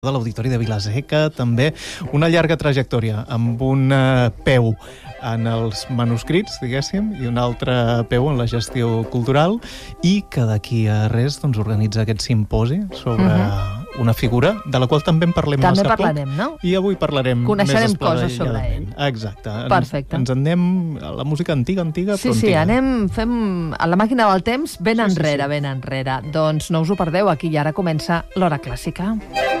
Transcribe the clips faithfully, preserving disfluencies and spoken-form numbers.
de l'Auditori de Vila-seca, també una llarga trajectòria amb un uh, peu en els manuscrits, diguéssim, i un altre peu en la gestió cultural, i que d'aquí a res doncs, organitza aquest simposi sobre uh-huh. una figura de la qual també en parlem també massa parlarem, poc. No? I avui parlarem Coneixerem més coses sobre ell. Exacte. Perfecte. Ens, ens en anem a la música antiga, antiga, sí, però sí, antiga. anem, fem a la màquina del temps ben sí, enrere, sí, sí. ben enrere. Doncs no us ho perdeu, aquí i ara comença l'Hora Clàssica.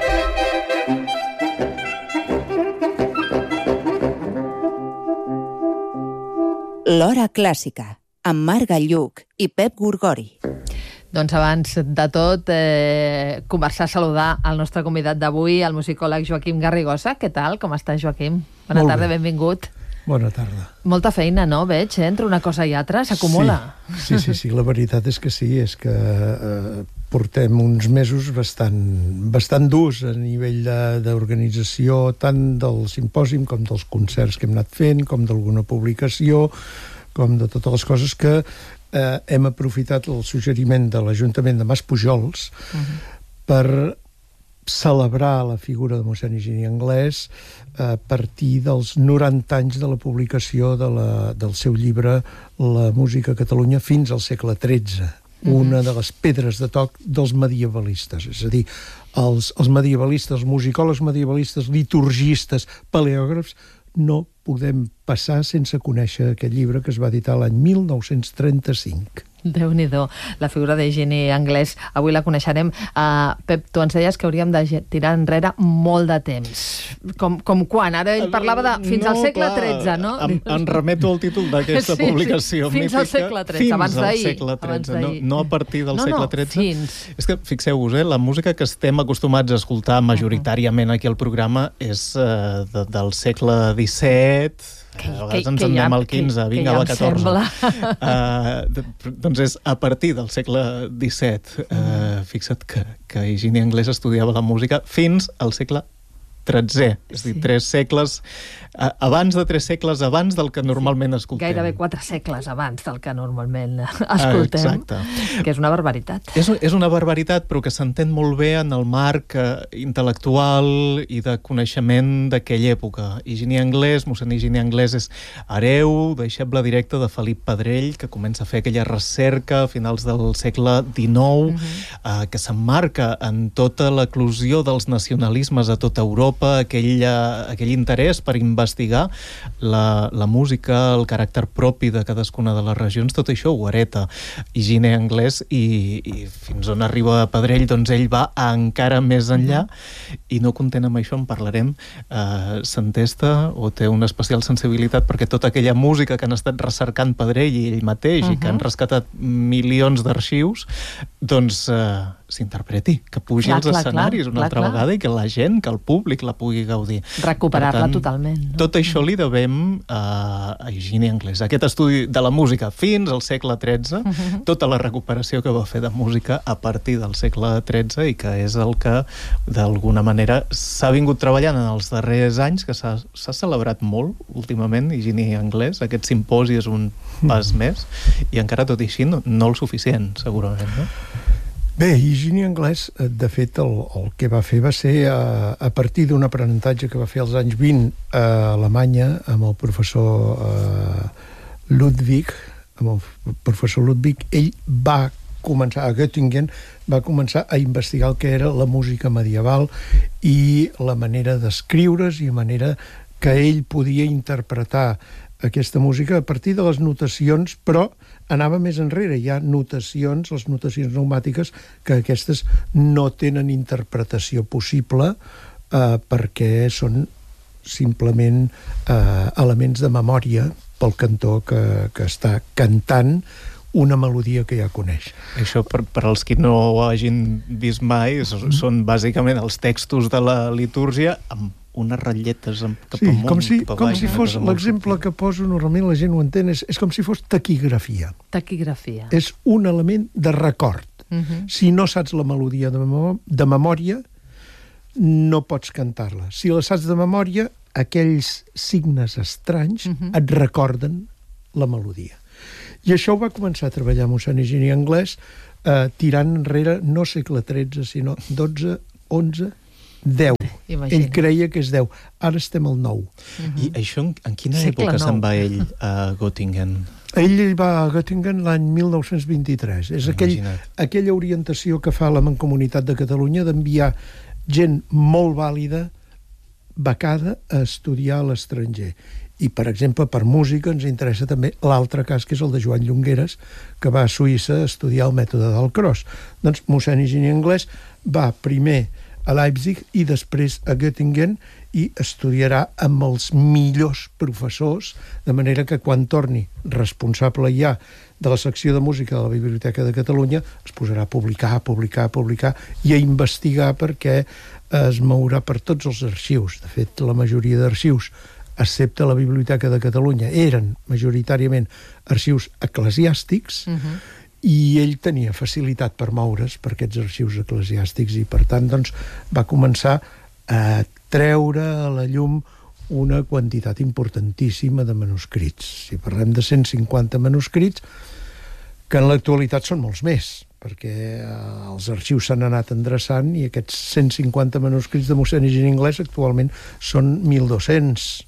L'Hora Clàssica, amb Marc Gallluc i Pep Gorgori. Doncs abans de tot, eh, començar a saludar el nostre convidat d'avui, el musicòleg Joaquim Garrigosa. Què tal? Com estàs, Joaquim? Bona Molt tarda, bé. benvingut. Bona tarda. Molta feina, no? Veig, eh? Entre una cosa i altra s'acumula. Sí, sí, sí, sí, la veritat és que sí, és que eh, portem uns mesos bastant, bastant durs a nivell de- d'organització, tant del simpòsim com dels concerts que hem anat fent, com d'alguna publicació, com de totes les coses que eh, hem aprofitat el suggeriment de l'Ajuntament de Maspujols uh-huh. per celebrar la figura de mossèn Higini Anglès a partir dels noranta anys de la publicació de la, del seu llibre La música a Catalunya fins al segle tretze, mm-hmm. una de les pedres de toc dels medievalistes. És a dir, els, els medievalistes, els musicòlegs medievalistes, liturgistes, paleògrafs, no podem passar sense conèixer aquest llibre que es va editar l'any mil nou-cents trenta-cinc. Déu-n'hi-do, la figura d'Higini Anglès. Avui la coneixerem. Uh, Pep, tu ens deies que hauríem de ge- tirar enrere molt de temps. Com, com quan? Ara ell parlava de fins no, al segle clar, tretze, no? Em, em remeto al títol d'aquesta Sí, sí, publicació. fins al mítica. segle tretze, abans Fins al d'ahir, segle abans tretze, no, d'ahir. no a partir del No, segle no, tretze. fins. És que, fixeu-vos, eh, la música que estem acostumats a escoltar majoritàriament aquí al programa és uh, de, del segle disset, Que- a vegades que- ens que en ja- anem al que- quinze, que vinga, ja a la em catorze. sembla. Uh, de, doncs és a partir del segle disset. Uh, fixa't que, que Higini Anglès estudiava la música fins al segle tretzè, és a dir, Sí. tres segles, eh, abans de tres segles abans del que normalment escoltem. Gairebé quatre segles abans del que normalment escoltem. Exacte. Que és una barbaritat. És, és una barbaritat, però que s'entén molt bé en el marc eh, intel·lectual i de coneixement d'aquella època. Higini Anglès, mossèn Higini Anglès és hereu, deixeble directe de Felip Pedrell, que comença a fer aquella recerca a finals del segle dinou, uh-huh. eh, que s'emmarca en tota l'eclosió dels nacionalismes a tota Europa, aquell, uh, aquell interès per investigar la, la música, el caràcter propi de cadascuna de les regions, tot això ho hereta Higini Anglès, i, i fins on arriba Pedrell, doncs ell va encara més enllà, i no content amb això en parlarem. Uh, s'entesta o té una especial sensibilitat perquè tota aquella música que han estat recercant Pedrell i ell mateix, uh-huh. i que han rescatat milions d'arxius, doncs uh, s'interpreti, que pugi Clar, als clar, escenaris clar, una clar, altra clar. vegada i que la gent, que el públic la pugui gaudir. Recuperar-la Per tant, totalment. No? Tot això li devem a, a Higini Anglès. Aquest estudi de la música fins al segle tretze, uh-huh. tota la recuperació que va fer de música a partir del segle tretze, i que és el que d'alguna manera s'ha vingut treballant en els darrers anys, que s'ha s'ha celebrat molt últimament Higini Anglès. Aquest simposi és un pas més, i encara tot i així no, no el suficient, segurament, no? Bé, Higini Anglès, eh, de fet, el, el que va fer va ser a, a partir d'un aprenentatge que va fer als anys vint a Alemanya amb el professor eh, Ludwig, amb el professor Ludwig, ell va començar, a Göttingen, va començar a investigar el que era la música medieval i la manera d'escriure's i la manera que ell podia interpretar aquesta música a partir de les notacions, però anava més enrere. Hi ha notacions, les notacions pneumàtiques, que aquestes no tenen interpretació possible eh, perquè són simplement eh, elements de memòria pel cantor que, que està cantant una melodia que ja coneix. Això, per, per als qui no ho hagin vist mai, són, són bàsicament els textos de la litúrgia amb unes ratlletes cap Sí, amunt, com si, cap com avall, si una fos, cosa molt l'exemple subtil. que poso normalment la gent ho entén, és, és com si fos taquigrafia. Taquigrafia. És un element de record. Uh-huh. Si no saps la melodia de, memo de memòria, no pots cantar-la. Si la saps de memòria, aquells signes estranys Uh-huh. et recorden la melodia. I això ho va començar a treballar mossèn Higini Anglès, eh, tirant enrere no segle tretze, sinó dotze, onze deu. Imagina. Ell creia que és deu. Ara estem al nou. Uh-huh. I això en, en quina Segle època nou. se'n va ell a Göttingen? Ell va a Göttingen l'any mil nou-cents vint-i-tres. És aquell, aquella orientació que fa la Mancomunitat de Catalunya d'enviar gent molt vàlida, becada, a estudiar a l'estranger. I, per exemple, per música ens interessa també l'altre cas, que és el de Joan Llongueras, que va a Suïssa a estudiar el mètode del Cross. Doncs mossèn Higini Anglès va primer a Leipzig i després a Göttingen i estudiarà amb els millors professors, de manera que quan torni responsable ja de la secció de música de la Biblioteca de Catalunya es posarà a publicar, a publicar, a publicar i a investigar, perquè es mourà per tots els arxius. De fet, la majoria d'arxius, excepte la Biblioteca de Catalunya, eren majoritàriament arxius eclesiàstics, uh-huh. i ell tenia facilitat per moure's per aquests arxius eclesiàstics i, per tant, doncs, va començar a treure a la llum una quantitat importantíssima de manuscrits. Si parlem de cent cinquanta manuscrits, que en l'actualitat són molts més, perquè els arxius s'han anat endreçant i aquests cent cinquanta manuscrits de mossèn Higini Anglès actualment són mil dos-cents.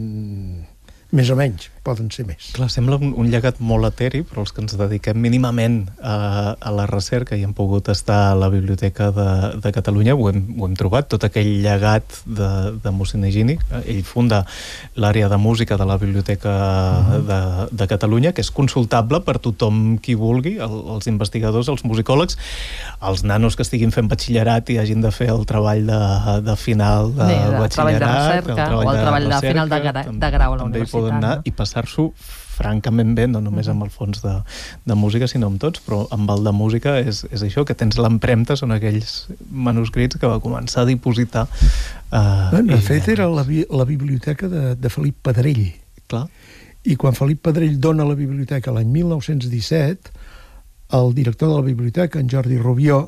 Mm, més o menys, poden ser més. Clar, sembla un, un llegat molt eteri, però els que ens dediquem mínimament a, a la recerca i hem pogut estar a la Biblioteca de, de Catalunya, ho hem, ho hem trobat, tot aquell llegat de, de mossèn Higini. Ell funda l'àrea de música de la Biblioteca uh-huh. de, de Catalunya, que és consultable per tothom qui vulgui, el, els investigadors, els musicòlegs, els nanos que estiguin fent batxillerat i hagin de fer el treball de, de final de, de batxillerat, treball de recerca, el treball o el treball de, de, recerca, de final de, gra, de grau a la també universitat. Poden anar no? i passar-s'ho francament bé, no només amb el fons de, de música, sinó amb tots, però amb el de música és, és això, que tens l'empremta, són aquells manuscrits que va començar a dipositar. Uh, bueno, de fet, era la, la biblioteca de, de Felip Pedrell. Clar. I quan Felip Pedrell dona la biblioteca l'any mil nou-cents disset, el director de la biblioteca, en Jordi Rubió,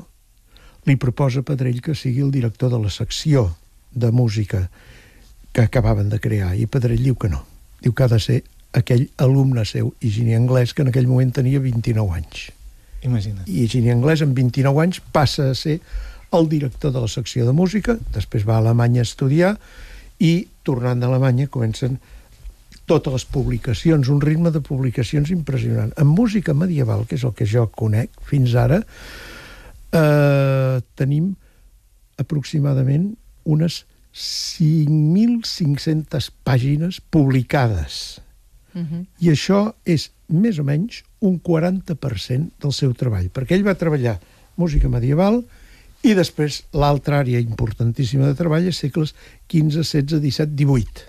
li proposa a Pedrell que sigui el director de la secció de música que acabaven de crear, i Pedrell diu que no. Diu que ha de ser aquell alumne seu, Higini Anglès, que en aquell moment tenia vint-i-nou anys. Imagina't. I Higini Anglès, amb vint-i-nou anys, passa a ser el director de la secció de música, després va a Alemanya a estudiar, i, tornant d'Alemanya, comencen totes les publicacions, un ritme de publicacions impressionant. En música medieval, que és el que jo conec fins ara, eh, tenim aproximadament unes cinc mil cinc-centes pàgines publicades. Uh-huh. I això és més o menys un quaranta per cent del seu treball, perquè ell va treballar música medieval i després l'altra àrea importantíssima de treball és segles quinze, setze, disset, divuit.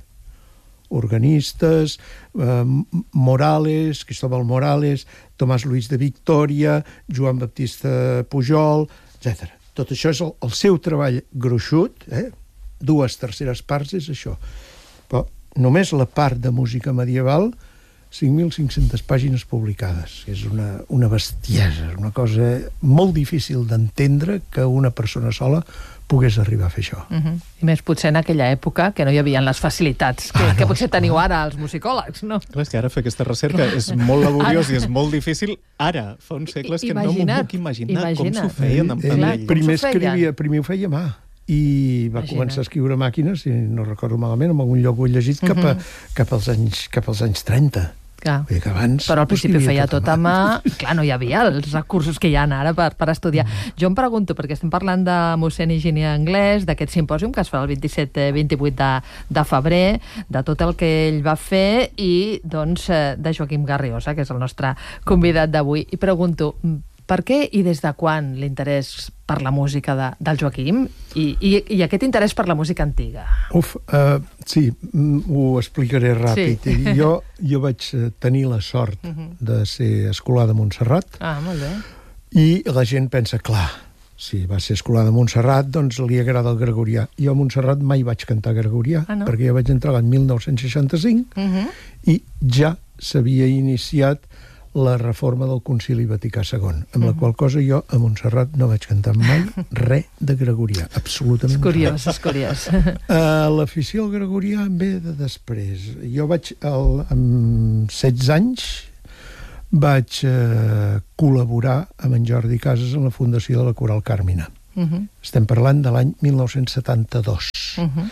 Organistes, eh, Morales, Cristóbal Morales, Tomàs Luis de Victòria, Joan Baptista Pujol, etcètera. Tot això és el, el seu treball gruixut, eh? Dues terceres parts és això. Però només la part de música medieval, cinc mil cinc-centes pàgines publicades. És una, una bestiesa, una cosa molt difícil d'entendre que una persona sola pogués arribar a fer això. Uh-huh. I més potser en aquella època que no hi havia les facilitats que, ah, no, que potser teniu ara els musicòlegs, no? Clar, és que ara fer aquesta recerca és molt laboriós i és molt difícil. Ara, fa uns segles que no m'ho puc imaginar com s'ho feien en panell. Primer escrivia, primer ho feia a mà. I va Imagina. començar a escriure màquines, si no recordo malament, en algun lloc ho he llegit, cap, a, cap, als, anys, cap als anys trenta. Clar. Vull dir que abans però al principi feia tot a mà. mà. Clar, no hi havia els recursos que hi ha ara per, per estudiar. Mm. Jo em pregunto, perquè estem parlant de mossèn Higini Anglès, d'aquest simpòsium que es fa el vint-i-set vint-i-vuit de, de febrer, de tot el que ell va fer i, doncs, de Joaquim Garriosa, que és el nostre convidat d'avui. I pregunto, per què i des de quan l'interès per la música de, del Joaquim i, i, i aquest interès per la música antiga? Uf, uh, sí, ho explicaré ràpid. Sí. Jo, jo vaig tenir la sort uh-huh. de ser escolar de Montserrat. Ah, molt bé. I la gent pensa, clar, si va ser escolar de Montserrat, doncs li agrada el gregorià. Jo a Montserrat mai vaig cantar gregorià, ah, no? perquè jo vaig entrar l'any mil nou-cents seixanta-cinc uh-huh. i ja s'havia iniciat la reforma del Concili Vaticà segon, amb la qual cosa jo a Montserrat no vaig cantar mai res de gregorià, absolutament és curiós, res. És curiós. Uh, l'afició al gregorià em ve de després. Jo vaig, el, amb setze anys, vaig uh, col·laborar amb en Jordi Casas en la fundació de la Coral Càrmina. Uh-huh. Estem parlant de l'any mil nou-cents setanta-dos. Uh-huh.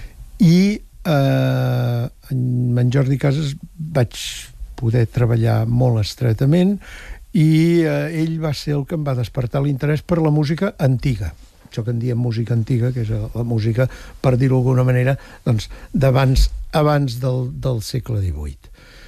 I eh, amb en Jordi Casas vaig poder treballar molt estretament i eh, ell va ser el que em va despertar l'interès per la música antiga. Això que en diem música antiga, que és la música, per dir-ho d'alguna manera, doncs, d'abans abans del, del segle divuit.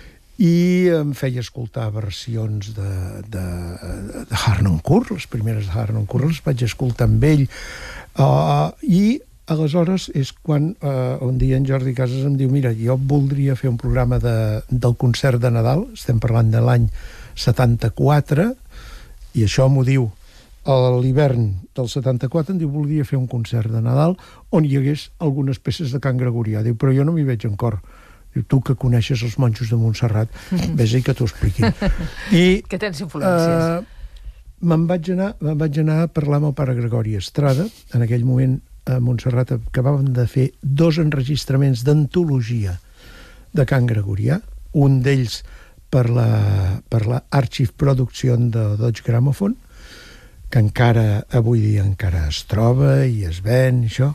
I em feia escoltar versions de, de, de Harnoncourt, les primeres de Harnoncourt, les vaig escoltar amb ell. Uh, I aleshores és quan uh, un dia en Jordi Casas em diu: mira, jo voldria fer un programa de, del concert de Nadal, estem parlant de l'any setanta-quatre, i això m'ho diu a l'hivern del setanta-quatre, em diu, voldria fer un concert de Nadal on hi hagués algunes peces de Can Gregorià. Diu, però jo no m'hi veig en cor. Diu, tu que coneixes els monjos de Montserrat, vés-hi que t'ho expliquin. I, que tens influències. Uh, me'n vaig anar, me'n vaig anar a parlar amb el pare Gregori Estrada. En aquell moment a Montserrat acabàvem de fer dos enregistraments d'antologia de Can Gregorià, un d'ells per la, per la Archive Production de Deutsche Grammophon, que encara, avui dia encara es troba i es ven, això,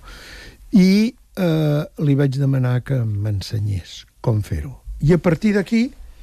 i eh, li vaig demanar que m'ensenyés com fer-ho. I a partir d'aquí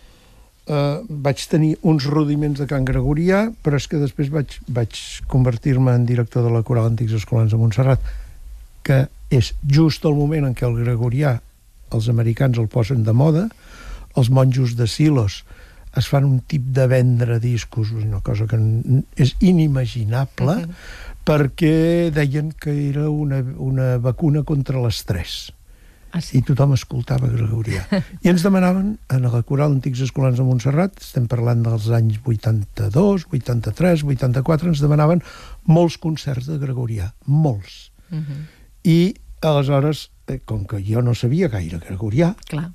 eh, vaig tenir uns rudiments de Can Gregorià, però és que després vaig, vaig convertir-me en director de la Coral Antics Escolans de Montserrat, que és just el moment en què el gregorià els americans el posen de moda, els monjos de Silos es fan un tip de vendre discos, una cosa que és inimaginable, uh-huh. perquè deien que era una, una vacuna contra l'estrès. Ah, sí? I tothom escoltava gregorià. I ens demanaven, a la Coral Antics Escolans de Montserrat, estem parlant dels anys vuitanta-dos, vuitanta-tres, vuitanta-quatre, ens demanaven molts concerts de gregorià, molts. Uh-huh. I aleshores, com que jo no sabia gaire gregorià, clar,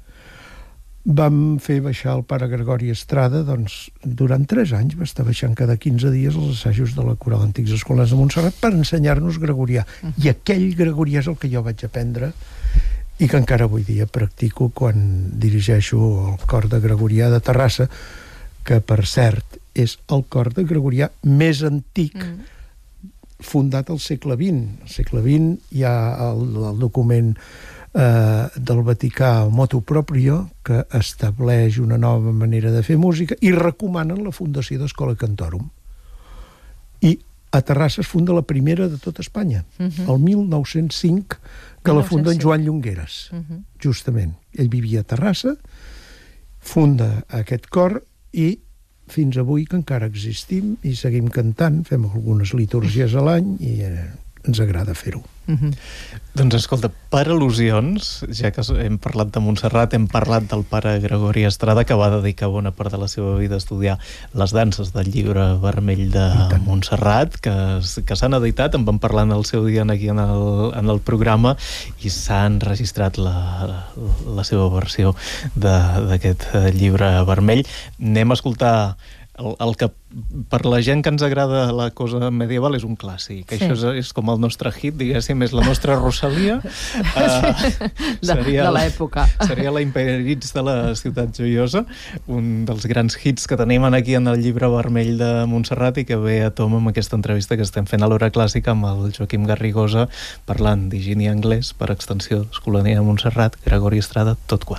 vam fer baixar el pare Gregori Estrada, doncs durant tres anys va estar baixant cada quinze dies els assajos de la Coral Antics Escolans de Montserrat per ensenyar-nos gregorià. Uh-huh. I aquell gregorià és el que jo vaig aprendre i que encara avui dia practico quan dirigeixo el cor de gregorià de Terrassa, que per cert és el cor de gregorià més antic, uh-huh. fundat al segle vint. Al segle vint hi ha el, el document Eh, del Vaticà, el Motu Proprio, que estableix una nova manera de fer música i recomanen la fundació d'Escola Cantorum. I a Terrassa es funda la primera de tot Espanya, uh-huh. el mil nou-cents cinc, que la funda en Joan Llongueras, uh-huh. justament. Ell vivia a Terrassa, funda aquest cor i fins avui que encara existim i seguim cantant, fem algunes litúrgies a l'any i eh, ens agrada fer-ho. Mm-hmm. Doncs escolta, per al·lusions, ja que hem parlat de Montserrat, hem parlat del pare Gregori Estrada, que va dedicar bona part de la seva vida a estudiar les danses del llibre vermell de Montserrat, que, que s'han editat, en vam parlar en el seu dia aquí en el, en el programa, i s'ha enregistrat la, la seva versió d'aquest llibre vermell. Anem a escoltar el, el que per la gent que ens agrada la cosa medieval és un clàssic. Sí. Això és, és com el nostre hit, diguéssim, és la nostra Rosalia. Sí. Uh, de seria de l'època. Seria la Imperitz de la Ciutat Joiosa, un dels grans hits que tenim aquí en el llibre vermell de Montserrat i que ve a tom amb aquesta entrevista que estem fent a l'Hora Clàssica amb el Joaquim Garrigosa parlant d'higiene anglès, per extensió d'Escolania de Montserrat, Gregori Estrada, tot quatre.